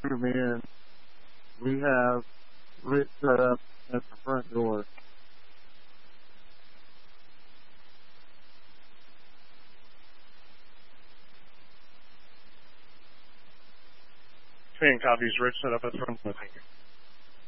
come in, we have Rich set up at the front door. 10 copies. Rich set up at the front door. Thank you.